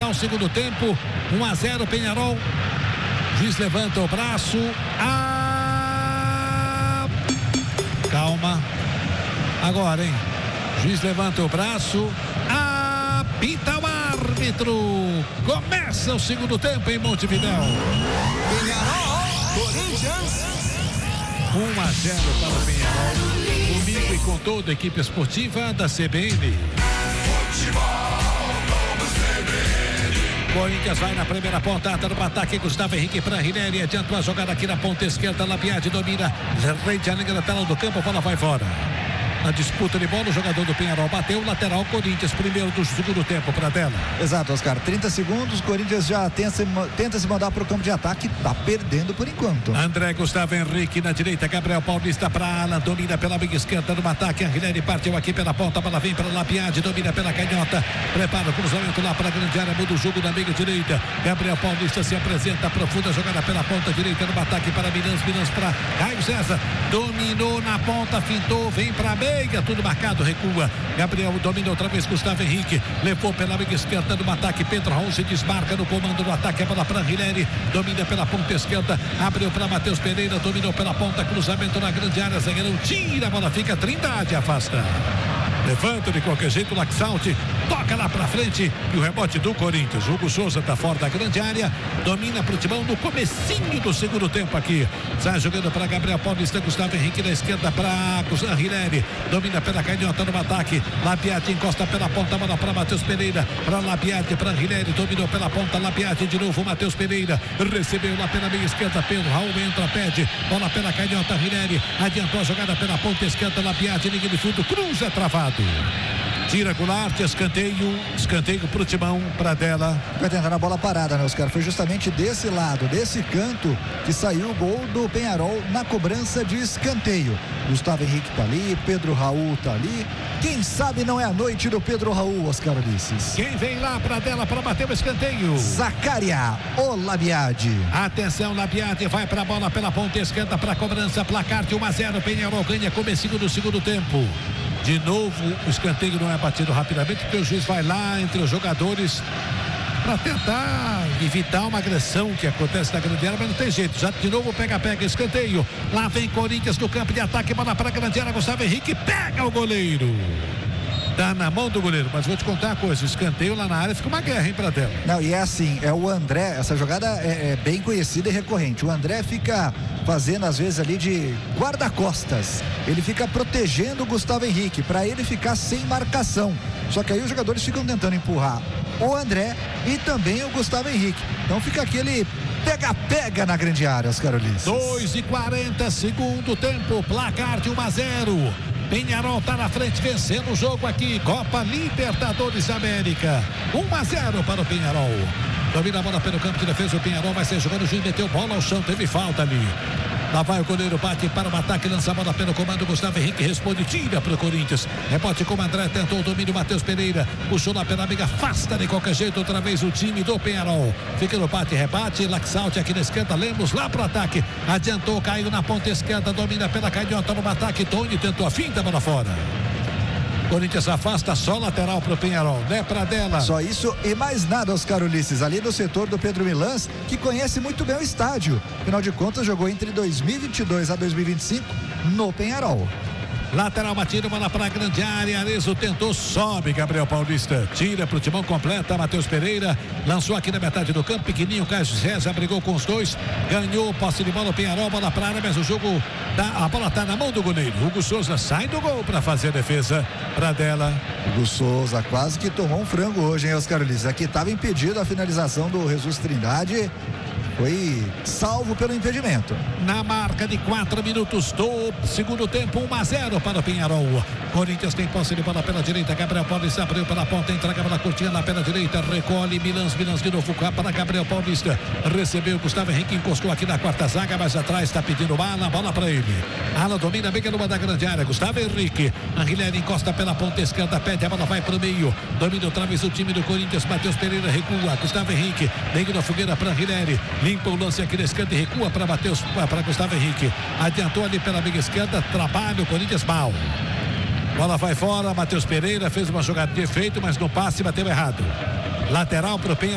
o segundo tempo. 1-0 Peñarol. Juiz levanta o braço. Calma. Agora, hein? Juiz levanta o braço. Apita o árbitro. Começa o segundo tempo em Montevidéu. Peñarol, Corinthians. 1-0 para o Peñarol. Comigo e com toda a equipe esportiva da CBN. Corinthians vai na primeira pontada no ataque. Gustavo Henrique para Rinelli. Adiantou a jogada aqui na ponta esquerda. Labiade domina. Rede a linha da tela do campo. A bola vai fora. Na disputa de bola, o jogador do Peñarol bateu, lateral Corinthians, primeiro do segundo tempo para a tela. Exato, Oscar, 30 segundos, Corinthians já tenta se mandar para o campo de ataque, tá perdendo por enquanto. André Gustavo Henrique na direita, Gabriel Paulista para Alan, domina pela meia esquerda no ataque, Rinelli partiu aqui pela ponta, a bola vem para Labiade, domina pela canhota, prepara o cruzamento lá para a grande área, muda o jogo na meia direita, Gabriel Paulista se apresenta, profunda jogada pela ponta direita no ataque para Milans para Caio César, dominou na ponta, fintou, vem para a meia, tudo marcado, recua. Gabriel domina outra vez, Gustavo Henrique levou pela meia esquerda no ataque, Pedro Raul se desmarca no comando do ataque, a bola para Rinelli, domina pela ponta esquerda, abriu para Matheus Pereira, dominou pela ponta, cruzamento na grande área, zagueirão tira, a bola fica, Trindade afasta. Levanta de qualquer jeito, Laxalt toca lá pra frente e o rebote do Corinthians. Hugo Souza tá fora da grande área, domina pro Timão no comecinho do segundo tempo aqui. Sai jogando para Gabriel Paulista, Gustavo Henrique na esquerda para Rinelli, domina pela canhota no ataque. Labiade encosta pela ponta, bola para Matheus Pereira, para Labiade, para Rinelli, dominou pela ponta, Labiade de novo, Matheus Pereira recebeu lá pela meia esquerda, Pedro Raul entra, pede, bola pela canhota, Rinelli adiantou a jogada pela ponta esquerda, Labiade, linha de fundo, cruza, travado. Tira Goulart, escanteio pro Timão, pra dela. Vai tentar a bola parada, né, Oscar? Foi justamente desse lado, desse canto, que saiu o gol do Peñarol na cobrança de escanteio. Gustavo Henrique tá ali, Pedro Raul tá ali. Quem sabe não é a noite do Pedro Raul, Oscar Ulisses. Quem vem lá pra dela pra bater o escanteio? Zacaria, o Labiade. Atenção, Labiade vai pra bola pela ponta esquerda pra cobrança, placar de 1-0, Peñarol ganha comecinho do segundo tempo. De novo, o escanteio não é batido rapidamente, porque o juiz vai lá entre os jogadores para tentar evitar uma agressão que acontece na grande área, mas não tem jeito. Já de novo pega, escanteio. Lá vem Corinthians no campo de ataque, bola para a grande área, Gustavo Henrique pega o goleiro. Tá na mão do goleiro, mas vou te contar uma coisa, escanteio lá na área fica uma guerra, hein, pra dela. Não, e é assim, é o André, essa jogada é bem conhecida e recorrente. O André fica fazendo às vezes ali de guarda-costas. Ele fica protegendo o Gustavo Henrique, para ele ficar sem marcação. Só que aí os jogadores ficam tentando empurrar o André e também o Gustavo Henrique. Então fica aquele pega-pega na grande área, Oscar Ulisses. 2:40, segundo tempo, placar de 1-0. Peñarol tá na frente, vencendo o jogo aqui. Copa Libertadores América. 1-0 para o Peñarol. Domina a bola pelo campo de defesa. O Peñarol vai ser jogando. O juiz meteu bola ao chão. Teve falta ali. Lá vai o goleiro, bate para o ataque, lança a bola pelo comando. Gustavo Henrique responde, tira para o Corinthians. Rebote com o André, tentou o domínio. Matheus Pereira puxou lá pela amiga, afasta de qualquer jeito. Outra vez o time do Peñarol. Fica no bate, rebate. Laxalt aqui na esquerda. Lemos lá para o ataque. Adiantou, caiu na ponta esquerda. Domina pela canhota no ataque. Tony tentou a finta, bola fora. Corinthians afasta, só lateral para o Peñarol, né, pra dela. Só isso e mais nada, Oscar Ulisses, ali no setor do Pedro Milans, que conhece muito bem o estádio. Afinal de contas, jogou entre 2022 a 2025 no Peñarol. Lateral batido, bola para a grande área. Arezzo tentou, sobe Gabriel Paulista. Tira para o Timão, completa. Matheus Pereira lançou aqui na metade do campo. Pequenininho, Caio César brigou com os dois. Ganhou posse de bola, o Peñarol, bola para a área, mas o jogo, a bola está na mão do goleiro. Hugo Souza sai do gol para fazer a defesa para dela. Hugo Souza quase que tomou um frango hoje, hein, Oscar Ulisses? Aqui estava impedido a finalização do Jesus Trindade. Foi salvo pelo impedimento. Na marca de 4 minutos do segundo tempo, 1-0 para o Peñarol. Corinthians tem posse de bola pela direita. Gabriel Paulista abriu pela ponta, entrega para a curtinha lá pela direita. Recolhe Milans de novo para Gabriel Paulista. Recebeu Gustavo Henrique, encostou aqui na quarta zaga, mas atrás está pedindo bala, bola para ele. Ala domina bem numa da grande área. Gustavo Henrique. A Rinelli encosta pela ponta esquerda, pede, a bola vai para o meio. Domina outra vez o time do Corinthians. Matheus Pereira recua. Gustavo Henrique. Dentro da fogueira para Rinelli. Limpa o lance aqui na esquerda e recua para Gustavo Henrique. Adiantou ali pela amiga esquerda. Trabalha o Corinthians mal. Bola vai fora. Matheus Pereira fez uma jogada de efeito, mas no passe bateu errado. Lateral para o Peñarol.